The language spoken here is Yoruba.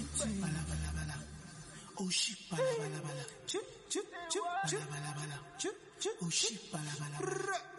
Bala bala bala. Oh shit, bala bala bala. Chip chip chip. Bala bala bala. Chip chip. Oh shit, bala bala bala.